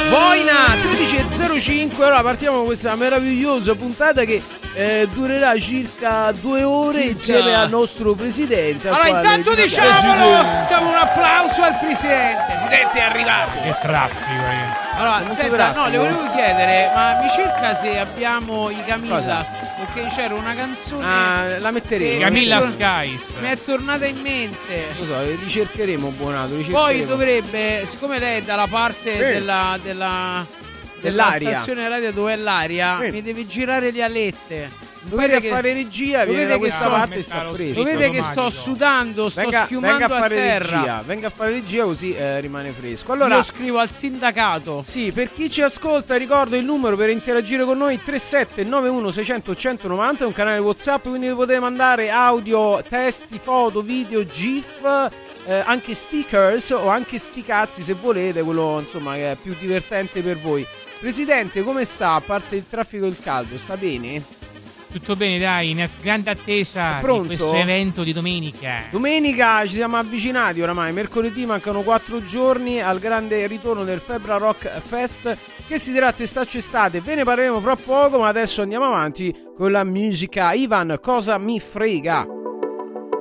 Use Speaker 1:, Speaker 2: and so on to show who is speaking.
Speaker 1: Voina 13.05. Allora partiamo con questa meravigliosa puntata che durerà circa 2 ore insieme al nostro presidente.
Speaker 2: Allora intanto diciamo un applauso al presidente. Il presidente è arrivato.
Speaker 3: Che traffico.
Speaker 2: Allora, senta, no, le volevo chiedere, ma mi cerca se abbiamo i Camillas? Perché c'era una canzone.
Speaker 1: La metteremo.
Speaker 3: Camilla Skies.
Speaker 2: Mi è tornata in mente.
Speaker 1: Lo so, ricercheremo, Buonato.
Speaker 2: Poi dovrebbe, siccome lei è dalla parte della stazione radio dove è l'aria, mi deve girare le alette.
Speaker 1: Dovete fare regia, viene da questa parte e sta fresco.
Speaker 2: Lo vede che sto sudando, sto schiumando a terra.
Speaker 1: Venga a fare regia così rimane fresco. Allora,
Speaker 2: io scrivo al sindacato.
Speaker 1: Sì, per chi ci ascolta ricordo il numero per interagire con noi: 3791 600 190, è un canale WhatsApp, quindi potete mandare audio, testi, foto, video, gif, anche stickers o anche sti cazzi se volete, quello insomma che è più divertente per voi. Presidente, come sta? A parte il traffico e il caldo, sta bene?
Speaker 3: Tutto bene, dai, in grande attesa
Speaker 1: di
Speaker 3: questo evento di domenica.
Speaker 1: Domenica ci siamo avvicinati oramai, mercoledì mancano 4 giorni al grande ritorno del Febra Rock Fest che si terrà a Testaccio Estate. Ve ne parleremo fra poco, ma adesso andiamo avanti con la musica. Ivan, cosa mi frega?